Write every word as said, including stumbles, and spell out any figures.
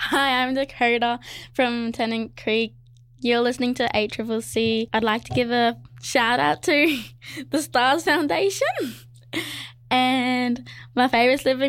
Hi, I'm Dakota from Tennant Creek. You're listening to A C C C. I'd like to give a shout out to the Stars Foundation and my favourite living